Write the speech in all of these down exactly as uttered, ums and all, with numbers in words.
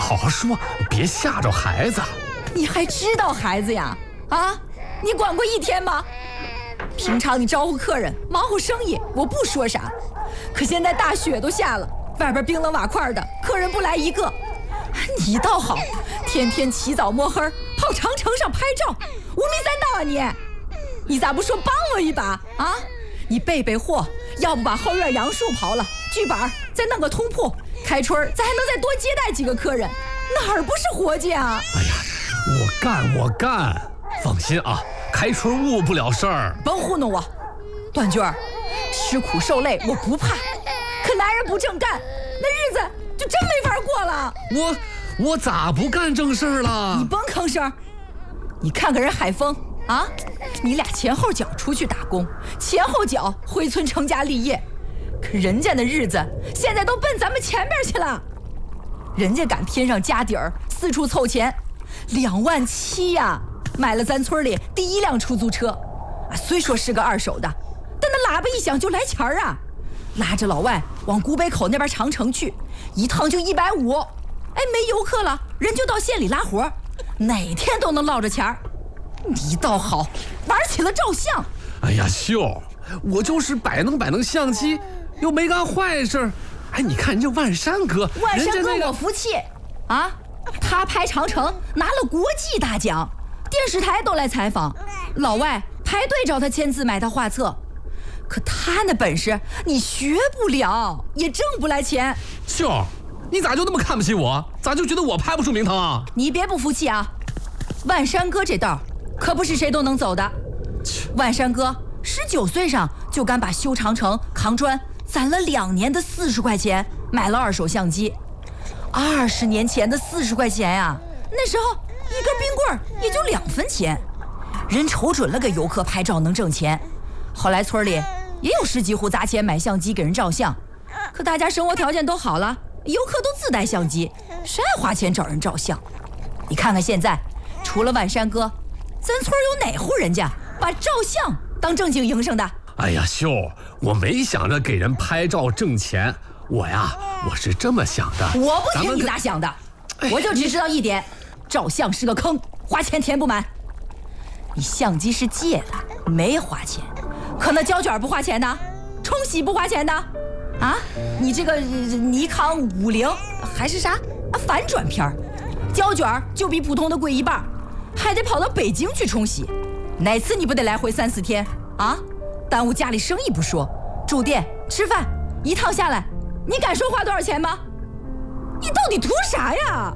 好好说，别吓着孩子。 你还知道孩子呀？啊，你管过一天吗？平常你招呼客人，忙活生意，我不说啥。可现在大雪都下了，外边冰冷瓦块的，客人不来一个。你倒好，天天起早摸黑跑长城上拍照，无名三道啊你！你咋不说帮我一把啊？你备备货，要不把后院杨树刨了，锯板再弄个通铺，开春咱还能再多接待几个客人，哪儿不是活计啊？ 哎呀，我干我干，放心啊，开春误不了事儿。 甭糊弄我，段军儿，吃苦受累我不怕，可男人不正干，那日子就真没法过了。 我我咋不干正事了？ 你甭吭声，你看看人海峰啊，你俩前后脚出去打工，前后脚回村成家立业，可人家的日子现在都奔咱们前边去了。人家敢添上家底儿，四处凑钱，两万七呀，买了咱村里第一辆出租车，啊，虽说是个二手的，但那喇叭一响就来钱儿啊，拉着老外往古北口那边长城去，一趟就一百五，哎，没游客了，人就到县里拉活，哪天都能落着钱儿。你倒好，玩起了照相。 哎呀，秀，我就是摆弄摆弄相机，又没干坏事。哎，你看人家万山哥， 万山哥、 那个、 我服气啊！他拍长城拿了国际大奖，电视台都来采访，老外排队找他签字买他画册。可他那本事你学不了，也挣不来钱。 秀，你咋就那么看不起我？咋就觉得我拍不出名堂啊？ 你别不服气啊！万山哥这道可不是谁都能走的。万山哥十九岁上就敢把修长城、扛砖攒了两年的四十块钱买了二手相机。二十年前的四十块钱呀，那时候一根冰棍也就两分钱。人瞅准了给游客拍照能挣钱，后来村里也有十几户砸钱买相机给人照相。可大家生活条件都好了，游客都自带相机，谁爱花钱找人照相？你看看现在，除了万山哥，咱村有哪户人家把照相当正经营生的？ 哎呀，秀，我没想着给人拍照挣钱，我呀，我是这么想的。 我不听你咋想的，我就只知道一点，照相是个坑，花钱填不满。你相机是借的，没花钱，可那胶卷不花钱的，冲洗不花钱的，啊，你这个尼康五零还是啥啊反转片，胶卷就比普通的贵一半，还得跑到北京去冲洗，哪次你不得来回三四天啊？耽误家里生意不说，住店吃饭一趟下来，你敢说花多少钱吗？你到底图啥呀？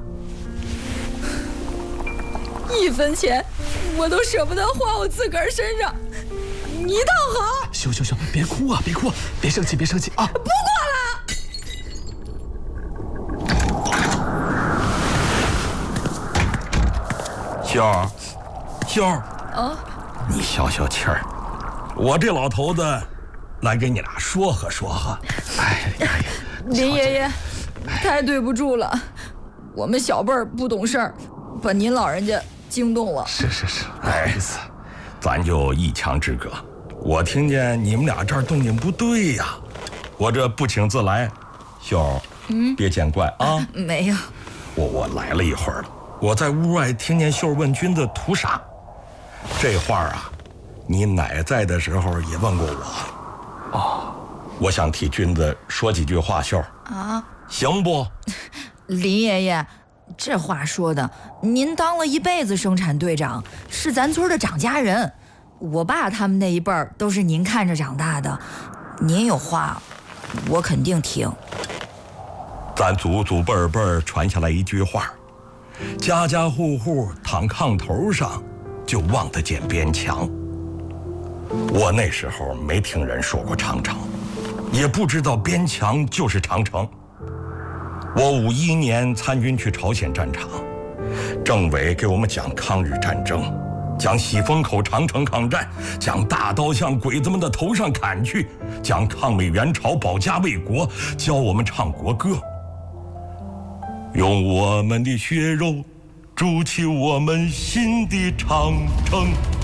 一分钱我都舍不得花我自个儿身上，你倒好。 秀秀秀，别哭啊，别哭，别生气，别生气啊！ 不过了。 秀儿，秀儿， 哦， 你消消气儿，我这老头子来给你俩说和说和。 哎呀呀， 林爷爷，太对不住了，我们小辈儿不懂事儿，把您老人家惊动了。 是是是，不好意思， 咱就一墙之隔。我听见你们俩这儿动静不对呀，我这不请自来，秀儿，嗯，别见怪啊。 没有， 我我来了一会儿了，我在屋外听见秀儿问君子图啥。这话啊，你奶在的时候也问过我。 哦， 我想替君子说几句话，秀儿啊， 行不？ 林爷爷，这话说的，您当了一辈子生产队长，是咱村的长家人，我爸他们那一辈儿都是您看着长大的，您有话，我肯定听。 咱祖祖辈辈传下来一句话，家家户户躺炕头上就望得见边墙。我那时候没听人说过长城，也不知道边墙就是长城。我五一年参军去朝鲜战场，政委给我们讲抗日战争，讲喜峰口长城抗战，讲大刀向鬼子们的头上砍去，讲抗美援朝保家卫国，教我们唱国歌，用我们的血肉筑起我们新的长城。